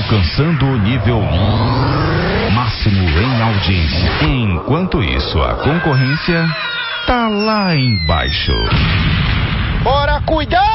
alcançando o nível máximo em audiência. Enquanto isso, a concorrência tá lá embaixo. Bora cuidar!